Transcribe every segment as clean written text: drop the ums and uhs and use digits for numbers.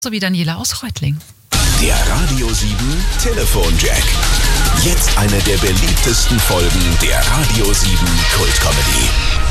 Sowie Daniela aus Reutlingen. Der Radio 7 Telefonjack. Jetzt eine der beliebtesten Folgen der Radio 7 Kultcomedy.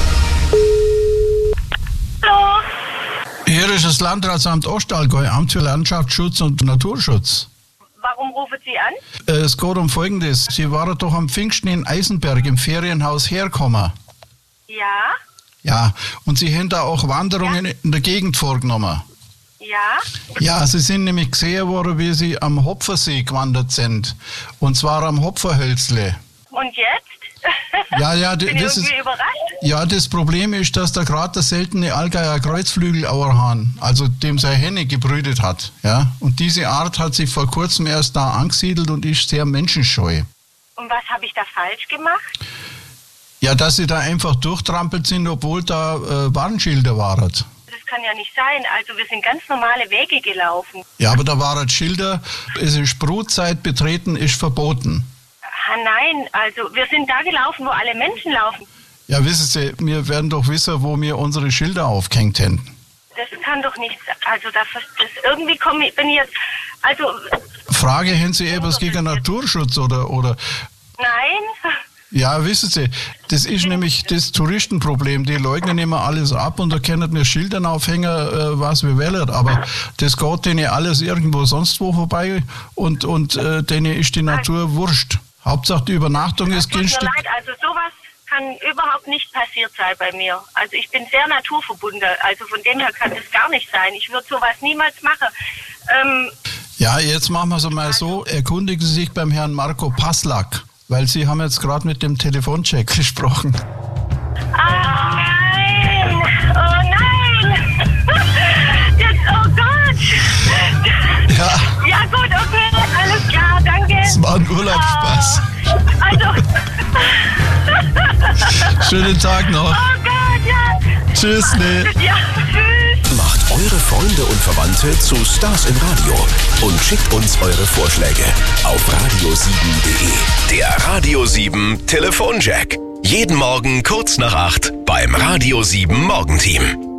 Hallo. Hier ist das Landratsamt Ostallgäu, Amt für Landschaftsschutz und Naturschutz. Warum rufen Sie an? Es geht um Folgendes. Sie waren doch am Pfingsten in Eisenberg im Ferienhaus hergekommen. Ja? Ja, und Sie haben da auch Wanderungen in der Gegend vorgenommen. Ja? Ja, Sie sind nämlich gesehen worden, wie Sie am Hopfersee gewandert sind. Und zwar am Hopferhölzle. Und jetzt? Ja, Bin ich irgendwie überrascht? Ja, das Problem ist, dass da gerade der seltene Allgäuer Kreuzflügelauerhahn, also dem seine Henne gebrütet hat. Ja? Und diese Art hat sich vor kurzem erst da angesiedelt und ist sehr menschenscheu. Und was habe ich da falsch gemacht? Ja, dass Sie da einfach durchtrampelt sind, obwohl da Warnschilder waren. Das kann ja nicht sein. Also wir sind ganz normale Wege gelaufen. Ja, aber da waren Schilder, es ist Brutzeit, betreten ist verboten. Nein, also wir sind da gelaufen, wo alle Menschen laufen. Ja, wissen Sie, wir werden doch wissen, wo wir unsere Schilder aufgehängt hätten. Das kann doch nicht sein. Also irgendwie bin ich jetzt... Also... Frage, haben Sie etwas gegen Naturschutz oder... Nein. Ja, wissen Sie, das ist nämlich das Touristenproblem. Die leugnen immer alles ab und da können wir Schildern aufhängen, was wir wollen. Aber das geht denen alles irgendwo sonst wo vorbei und denen ist die Natur wurscht. Hauptsache die Übernachtung ist günstig. Tut mir leid, also sowas kann überhaupt nicht passiert sein bei mir. Also ich bin sehr naturverbunden. Also von dem her kann das gar nicht sein. Ich würde sowas niemals machen. Ja, jetzt machen wir es mal so. Erkundigen Sie sich beim Herrn Marco Paslak. Weil Sie haben jetzt gerade mit dem Telefoncheck gesprochen. Ah, nein! Oh nein! Jetzt, oh Gott! Ja. Ja gut, okay, alles klar, danke. Es war ein Urlaubsspaß. Also... Schönen Tag noch. Oh Gott, ja! Tschüss, ne? Ja, tschüss! Macht eure Freunde und Verwandte zu Stars im Radio und schickt uns eure Vorschläge auf radio7.de. Der Radio 7 Telefonjack. Jeden Morgen kurz nach 8 beim Radio 7 Morgenteam.